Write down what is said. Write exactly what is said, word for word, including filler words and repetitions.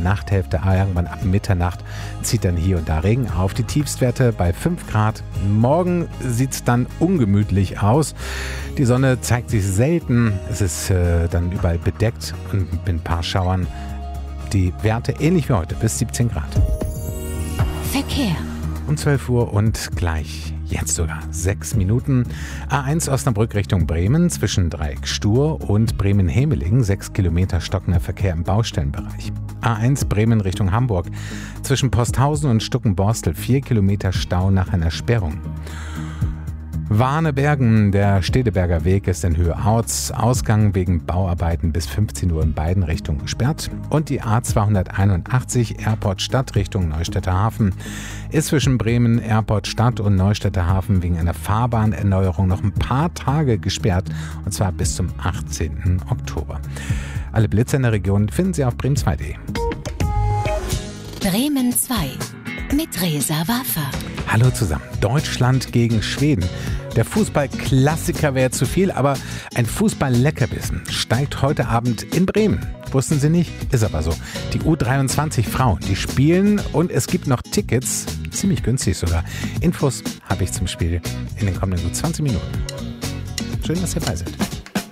Nachthälfte, irgendwann ab Mitternacht zieht dann hier und da Regen auf. Die Tiefstwerte bei fünf Grad. Morgen sieht es dann ungemütlich aus. Die Sonne zeigt sich selten. Es ist äh, dann überall bedeckt und mit ein paar Schauern. Die Werte ähnlich wie heute, bis siebzehn Grad. Verkehr. Um zwölf Uhr und gleich jetzt sogar sechs Minuten. A eins Osnabrück Richtung Bremen zwischen Dreieck Stur und Bremen-Hemeling. sechs Kilometer stockender Verkehr im Baustellenbereich. A eins Bremen Richtung Hamburg zwischen Posthausen und Stuckenborstel. vier Kilometer Stau nach einer Sperrung. Warnebergen, der Stedeberger Weg ist in Höhe Auz. Ausgang wegen Bauarbeiten bis fünfzehn Uhr in beiden Richtungen gesperrt. Und die A zweihunderteinundachtzig Airport Stadt Richtung Neustädter Hafen ist zwischen Bremen Airport Stadt und Neustädter Hafen wegen einer Fahrbahnerneuerung noch ein paar Tage gesperrt. Und zwar bis zum achtzehnten Oktober. Alle Blitze in der Region finden Sie auf bremen zwei punkt de. Bremen zwei mit Reza Waffer. Hallo zusammen. Deutschland gegen Schweden. Der Fußball-Klassiker wäre zu viel, aber ein Fußball-Leckerbissen steigt heute Abend in Bremen. Wussten Sie nicht? Ist aber so. Die U dreiundzwanzig Frauen, die spielen und es gibt noch Tickets, ziemlich günstig sogar. Infos habe ich zum Spiel in den kommenden gut zwanzig Minuten. Schön, dass ihr dabei seid.